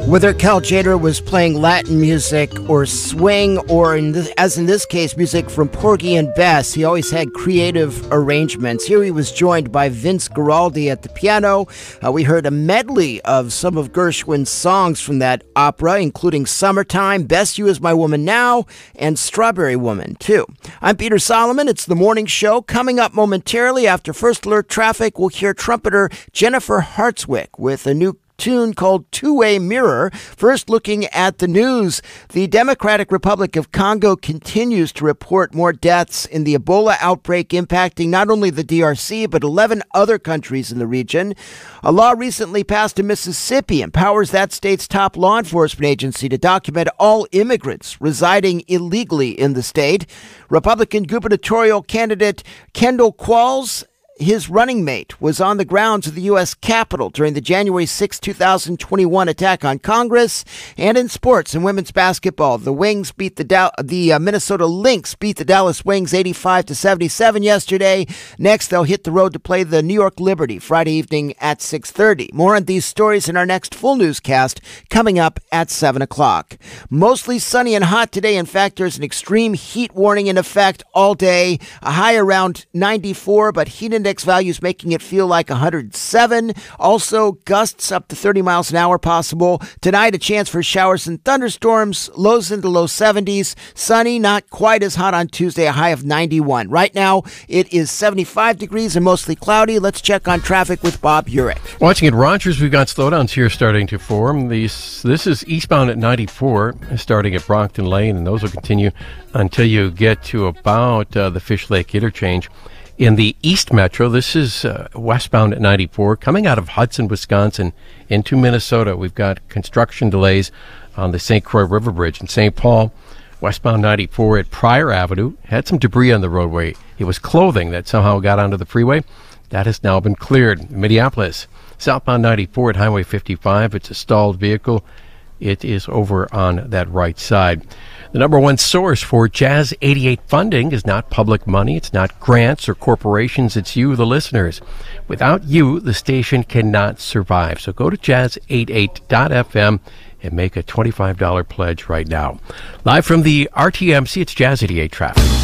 Whether Cal Tjader was playing Latin music or swing or, as in this case, music from Porgy and Bess, he always had creative arrangements. Here he was joined by Vince Guaraldi at the piano. We heard a medley of some of Gershwin's songs from that opera, including Summertime, Bess You Is My Woman Now, and Strawberry Woman, too. I'm Peter Solomon. It's The Morning Show. Coming up momentarily after First Alert Traffic, we'll hear trumpeter Jennifer Hartswick with a new tune called Two-Way Mirror. First, looking at the news, the Democratic Republic of Congo continues to report more deaths in the Ebola outbreak impacting not only the DRC, but 11 other countries in the region. A law recently passed in Mississippi empowers that state's top law enforcement agency to document all immigrants residing illegally in the state. Republican gubernatorial candidate Kendall Qualls, his running mate, was on the grounds of the U.S. Capitol during the January 6, 2021 attack on Congress. And in sports and women's basketball, the Wings beat the Minnesota Lynx beat the Dallas Wings 85-77 yesterday. Next, they'll hit the road to play the New York Liberty Friday evening at 6:30. More on these stories in our next full newscast coming up at 7 o'clock. Mostly sunny and hot today. In fact, there's an extreme heat warning in effect all day. A high around 94, but heat index values making it feel like 107. Also, gusts up to 30 miles an hour possible. Tonight, a chance for showers and thunderstorms. Lows into low 70s. Sunny, not quite as hot on Tuesday, a high of 91. Right now, it is 75 degrees and mostly cloudy. Let's check on traffic with Bob Urich. Watching at Rogers, we've got slowdowns here starting to form. This is eastbound at 94, starting at Brockton Lane, and those will continue until you get to about the Fish Lake interchange. In the East Metro, this is westbound at 94, coming out of Hudson, Wisconsin, into Minnesota. We've got construction delays on the St. Croix River Bridge in St. Paul. Westbound 94 at Pryor Avenue had some debris on the roadway. It was clothing that somehow got onto the freeway. That has now been cleared. Minneapolis, southbound 94 at Highway 55. It's a stalled vehicle. It is over on that right side. The number one source for Jazz 88 funding is not public money. It's not grants or corporations. It's you, the listeners. Without you, the station cannot survive. So go to jazz88.fm and make a $25 pledge right now. Live from the RTMC, it's Jazz 88 Traffic.